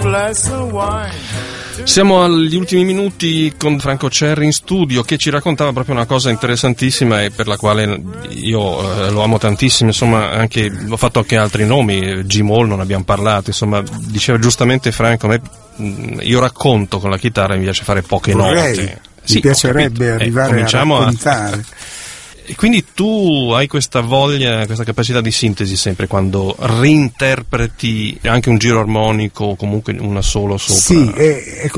Siamo agli ultimi minuti con Franco Cerri in studio, che ci raccontava proprio una cosa interessantissima e per la quale io lo amo tantissimo. Insomma, anche ho fatto anche altri nomi, G-Moll non abbiamo parlato, insomma, diceva giustamente Franco, io racconto con la chitarra, mi piace fare poche note. Mi piacerebbe arrivare a raccontare. E quindi tu hai questa voglia, questa capacità di sintesi sempre quando reinterpreti anche un giro armonico o comunque una solo sopra. Sì, ecco,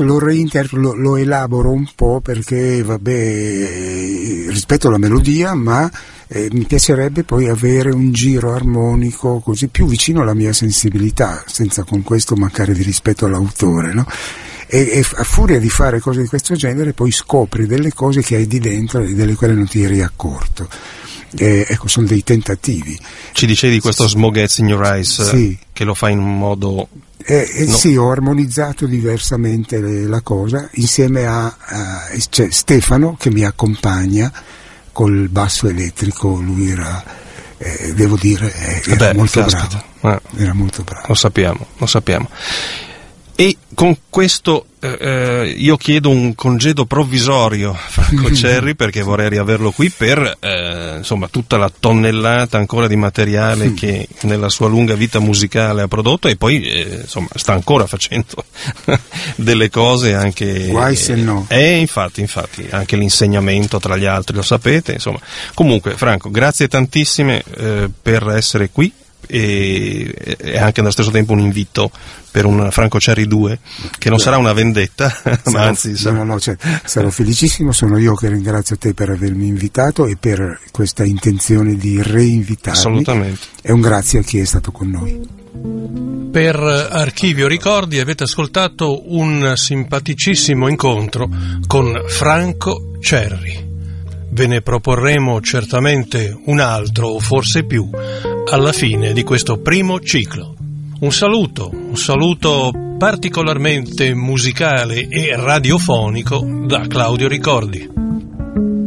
lo elaboro un po' perché, rispetto alla melodia, ma mi piacerebbe poi avere un giro armonico così più vicino alla mia sensibilità, senza con questo mancare di rispetto all'autore, no? E a furia di fare cose di questo genere poi scopri delle cose che hai di dentro e delle quali non ti eri accorto. Ecco, sono dei tentativi. Ci dicevi di questo Smokeheads in Your Eyes, sì, che lo fa in un modo... no. Sì, ho armonizzato diversamente la cosa insieme a c'è Stefano che mi accompagna col basso elettrico. Lui era, devo dire, era molto bravo. Era molto bravo. Lo sappiamo. E con questo io chiedo un congedo provvisorio, Franco Cerri, perché vorrei riaverlo qui per insomma tutta la tonnellata ancora di materiale che nella sua lunga vita musicale ha prodotto, e poi insomma sta ancora facendo delle cose anche... Guai se no. Infatti, anche l'insegnamento tra gli altri, lo sapete, insomma. Comunque, Franco, grazie tantissime per essere qui. E anche nello stesso tempo un invito per un Franco Cerri 2, che non sarà una vendetta, ma anzi sarò felicissimo. Sono io che ringrazio te per avermi invitato e per questa intenzione di reinvitarmi. Assolutamente. E un grazie a chi è stato con noi. Per Archivio Ricordi avete ascoltato un simpaticissimo incontro con Franco Cerri. Ve ne proporremo certamente un altro o forse più alla fine di questo primo ciclo. Un saluto particolarmente musicale e radiofonico da Claudio Ricordi.